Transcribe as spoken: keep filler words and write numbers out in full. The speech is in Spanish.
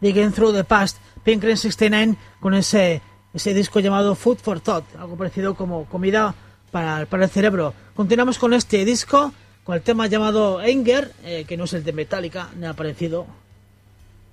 Digging Through the Past, Pinkerton sesenta y nueve, con ese, ese disco llamado Food for Thought, algo parecido como comida para, para el cerebro. Continuamos con este disco, con el tema llamado Anger, eh, que no es el de Metallica, nada parecido.